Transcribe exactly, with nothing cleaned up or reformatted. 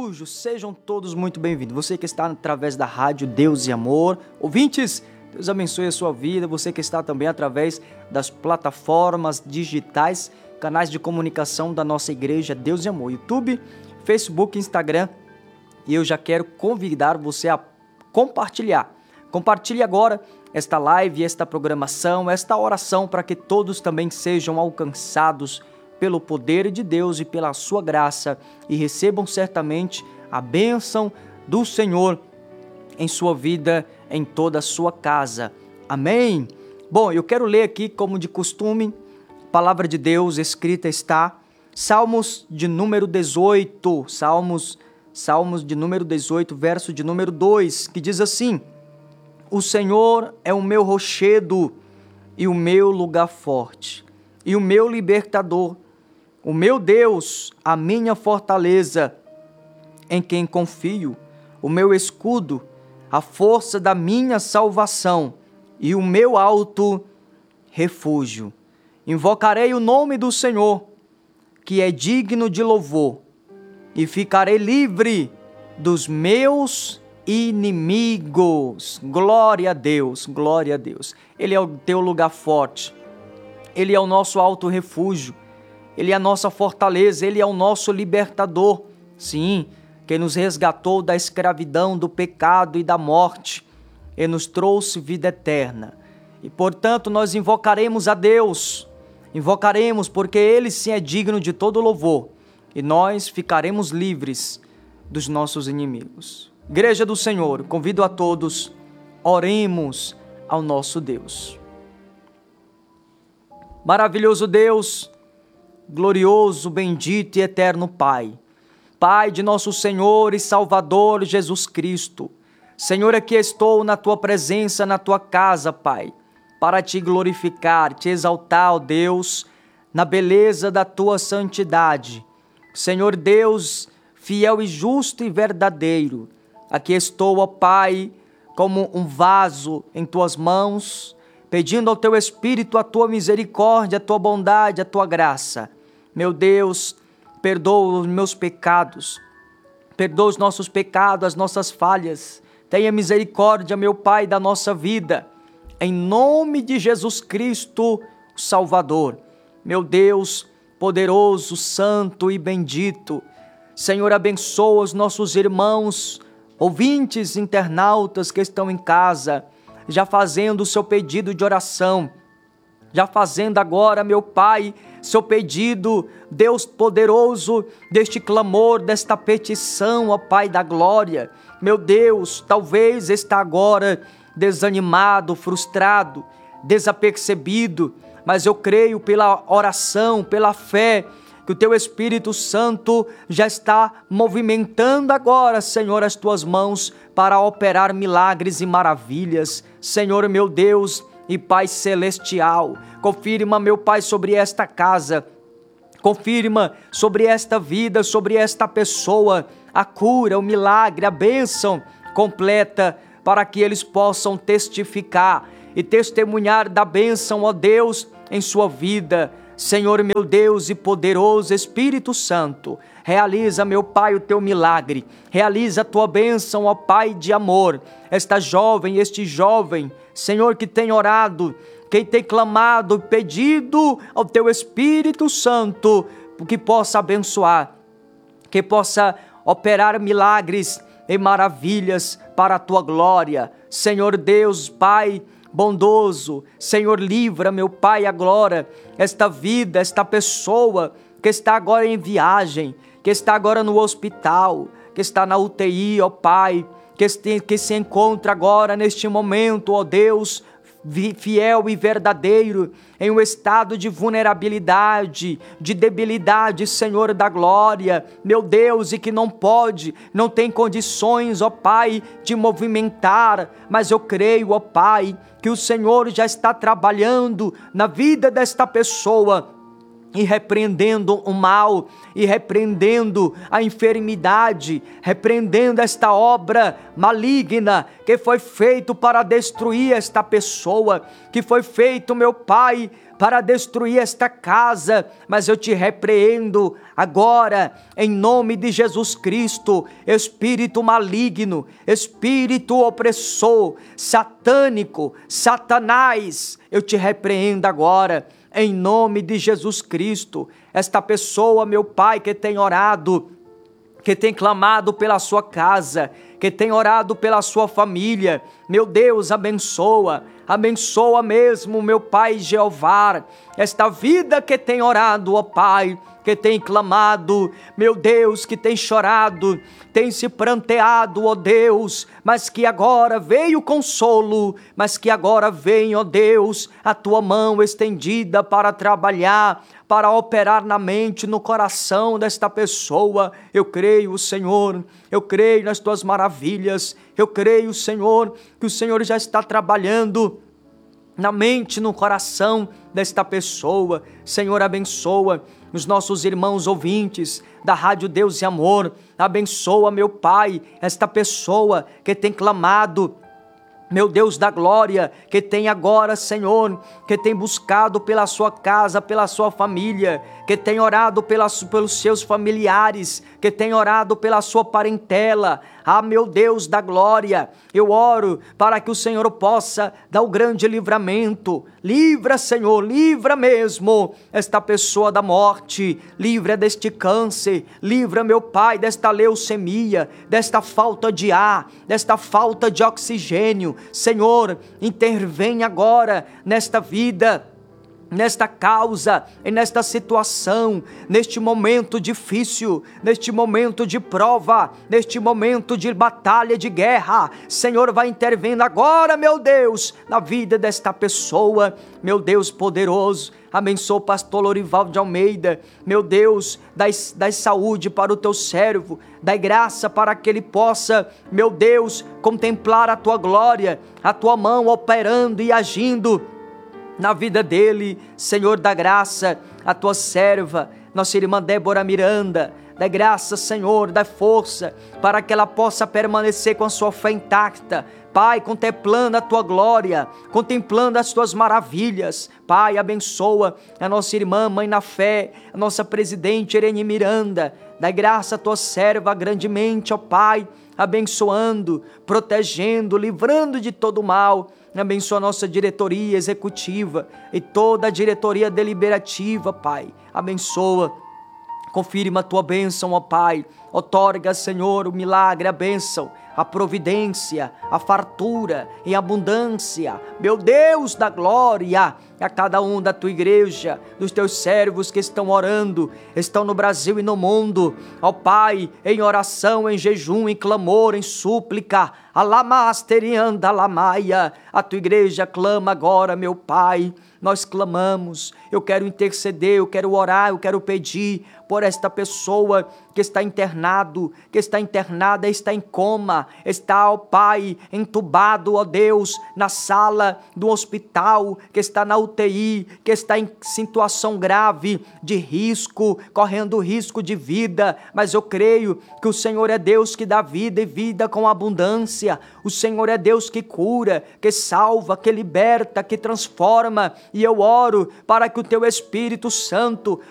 Sejam todos muito bem-vindos. Você que está através da rádio Deus e Amor, ouvintes, Deus abençoe a sua vida. Você que está também através das plataformas digitais, canais de comunicação da nossa igreja Deus e Amor, YouTube, Facebook, Instagram. E eu já quero convidar você a compartilhar. Compartilhe agora esta live, esta programação, esta oração para que todos também sejam alcançados pelo poder de Deus e pela sua graça e recebam certamente a bênção do Senhor em sua vida, em toda a sua casa. Amém? Bom, eu quero ler aqui, como de costume, a palavra de Deus escrita está, Salmos de número dezoito, Salmos, Salmos de número dezoito, verso de número dois, que diz assim: O Senhor é o meu rochedo e o meu lugar forte, e o meu libertador, o meu Deus, a minha fortaleza, em quem confio, o meu escudo, a força da minha salvação e o meu alto refúgio. Invocarei o nome do Senhor, que é digno de louvor, e ficarei livre dos meus inimigos. Glória a Deus, glória a Deus. Ele é o teu lugar forte, Ele é o nosso alto refúgio, Ele é a nossa fortaleza, Ele é o nosso libertador. Sim, quem nos resgatou da escravidão, do pecado e da morte, e nos trouxe vida eterna. E portanto nós invocaremos a Deus, invocaremos porque Ele sim é digno de todo louvor, e nós ficaremos livres dos nossos inimigos. Igreja do Senhor, convido a todos, oremos ao nosso Deus. Maravilhoso Deus, glorioso, bendito e eterno Pai, Pai de nosso Senhor e Salvador Jesus Cristo. Senhor, aqui estou na Tua presença, na Tua casa, Pai, para Te glorificar, Te exaltar, ó Deus, na beleza da Tua santidade. Senhor Deus, fiel e justo e verdadeiro, aqui estou, ó Pai, como um vaso em Tuas mãos, pedindo ao Teu Espírito a Tua misericórdia, a Tua bondade, a Tua graça. Meu Deus, perdoa os meus pecados, perdoa os nossos pecados, as nossas falhas. Tenha misericórdia, meu Pai, da nossa vida. Em nome de Jesus Cristo, o Salvador. Meu Deus, poderoso, santo e bendito. Senhor, abençoa os nossos irmãos, ouvintes, internautas que estão em casa, já fazendo o seu pedido de oração, já fazendo agora, meu Pai, seu pedido, Deus poderoso, deste clamor, desta petição, ó Pai da glória. Meu Deus, talvez está agora desanimado, frustrado, desapercebido, mas eu creio pela oração, pela fé, que o Teu Espírito Santo já está movimentando agora, Senhor, as Tuas mãos para operar milagres e maravilhas. Senhor, meu Deus e Pai Celestial, confirma, meu Pai, sobre esta casa, confirma sobre esta vida, sobre esta pessoa, a cura, o milagre, a bênção completa, para que eles possam testificar e testemunhar da bênção, ó Deus, em sua vida. Senhor, meu Deus e poderoso Espírito Santo, realiza, meu Pai, o Teu milagre, realiza a Tua bênção, ó Pai de amor. Esta jovem, este jovem, Senhor, que tem orado, quem tem clamado, pedido ao Teu Espírito Santo, que possa abençoar, que possa operar milagres e maravilhas para a Tua glória. Senhor Deus, Pai bondoso, Senhor, livra, meu Pai, agora esta vida, esta pessoa que está agora em viagem, que está agora no hospital, que está na U T I, ó Pai, que, este, que se encontra agora neste momento, ó Deus, fiel e verdadeiro, em um estado de vulnerabilidade, de debilidade, Senhor da glória, meu Deus, e que não pode, não tem condições, ó Pai, de movimentar, mas eu creio, ó Pai, que o Senhor já está trabalhando na vida desta pessoa, e repreendendo o mal, e repreendendo a enfermidade, repreendendo esta obra maligna que foi feito para destruir esta pessoa, que foi feito, meu Pai, para destruir esta casa, mas eu te repreendo agora, em nome de Jesus Cristo, espírito maligno, espírito opressor, satânico, Satanás, eu te repreendo agora, em nome de Jesus Cristo. Esta pessoa, meu Pai, que tem orado, que tem clamado pela sua casa, que tem orado pela sua família, meu Deus, abençoa, abençoa mesmo, meu Pai Jeová, esta vida que tem orado, ó Pai, que tem clamado, meu Deus, que tem chorado, tem se pranteado, ó Deus, mas que agora veio o consolo, mas que agora vem, ó Deus, a tua mão estendida para trabalhar, para operar na mente, no coração desta pessoa. Eu creio, Senhor, eu creio nas tuas maravilhas, eu creio, Senhor, que o Senhor já está trabalhando na mente, no coração desta pessoa. Senhor, abençoa os nossos irmãos ouvintes da Rádio Deus e Amor, abençoa, meu Pai, esta pessoa que tem clamado, meu Deus da glória, que tem agora, Senhor, que tem buscado pela sua casa, pela sua família, que tem orado pelas, pelos seus familiares, que tem orado pela sua parentela. Ah, meu Deus da glória, eu oro para que o Senhor possa dar o grande livramento. Livra, Senhor, livra mesmo esta pessoa da morte, livra deste câncer, livra, meu Pai, desta leucemia, desta falta de ar, desta falta de oxigênio. Senhor, intervém agora nesta vida, nesta causa e nesta situação, neste momento difícil, neste momento de prova, neste momento de batalha, de guerra. Senhor, vai intervindo agora, meu Deus, na vida desta pessoa, meu Deus poderoso. Abençoa o pastor Lorivaldo de Almeida, meu Deus, dai, dai saúde para o teu servo, dai graça para que ele possa, meu Deus, contemplar a tua glória, a tua mão operando e agindo na vida dele. Senhor, dá graça à tua serva, nossa irmã Débora Miranda, dá graça, Senhor, dá força para que ela possa permanecer com a sua fé intacta, Pai, contemplando a tua glória, contemplando as tuas maravilhas. Pai, abençoa a nossa irmã, mãe na fé, a nossa presidente Irene Miranda, dá graça à tua serva grandemente, ó Pai, abençoando, protegendo, livrando de todo mal. Abençoa a nossa diretoria executiva e toda a diretoria deliberativa, Pai. Abençoa, confirma a tua bênção, ó Pai. Outorga, Senhor, o milagre, a bênção, a providência, a fartura em abundância. Meu Deus da glória, a cada um da tua igreja, dos teus servos que estão orando, estão no Brasil e no mundo. Ó Pai, em oração, em jejum, em clamor, em súplica, alamasterianda alamaia, a tua igreja clama agora, meu Pai. Nós clamamos, eu quero interceder, eu quero orar, eu quero pedir por esta pessoa que está internado, que está internada, está em coma, está, ó Pai, entubado, ó Deus, na sala do hospital, que está na U T I, que está em situação grave, de risco, correndo risco de vida, mas eu creio que o Senhor é Deus que dá vida e vida com abundância. O Senhor é Deus que cura, que salva, que liberta, que transforma, e eu oro para que o teu Espírito Santo